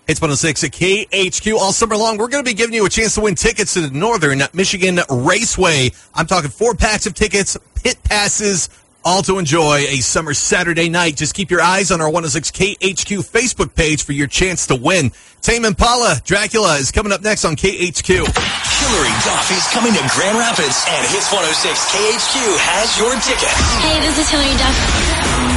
It's 106 at KHQ all summer long. We're going to be giving you a chance to win tickets to the Northern Michigan Raceway. I'm talking 4 packs of tickets, pit passes, all to enjoy a summer Saturday night. Just keep your eyes on our 106 KHQ Facebook page for your chance to win. Tame Impala, Dracula is coming up next on KHQ. Hillary Duff is coming to Grand Rapids, and Hits 106 KHQ has your ticket. Hey, this is Hillary Duff.